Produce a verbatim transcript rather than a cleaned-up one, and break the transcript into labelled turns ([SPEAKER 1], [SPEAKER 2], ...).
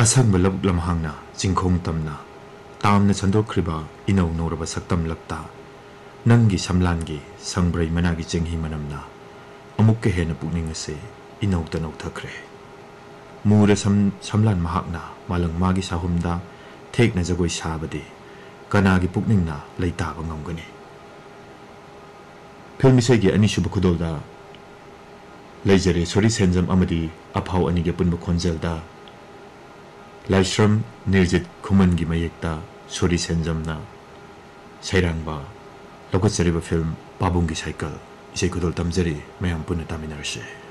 [SPEAKER 1] असंग लब लमहांगना चिंखों तमना तामने संदोखरिबा इनौ नौरबा सक्तम लपता नंगी समलानगी संब्रई मनागी चिंही मनमना अमुक्के हेन पुकनिंग से इनौ तनौ थखरे मूरे सम समलान महाकना मालंग मागी साहुमदा थेकना Jagoi साबदे कनागी पुकनिंगना लैताबा ngamgani film इसेगी अनिसुब खुदोलदा लैजरे sorry सेंजम अमदी अफाव अनिगे पुनब खोंजेलदा Laishram निर्जित खुमन की मयेक्ता सोरी सेंजमना सैरांबा लौकचरिबा फिल्म पाबुंगी साइकिल इसे खुदोल तमजरी मयाम पुनः तामिनरसे।